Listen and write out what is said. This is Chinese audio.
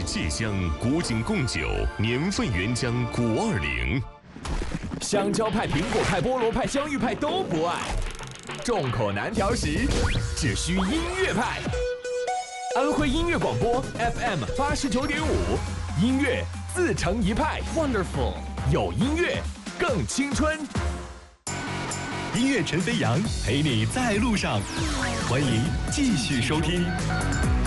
芥香古井贡酒，年份原浆520。 香蕉派、苹果派、菠萝派、香芋派都不爱，众口难调时，只需音乐派。安徽音乐广播 FM 89.5，音乐自成一派。Wonderful， 有音乐更青春。 音乐陈飞扬陪你在路上，欢迎继续收听。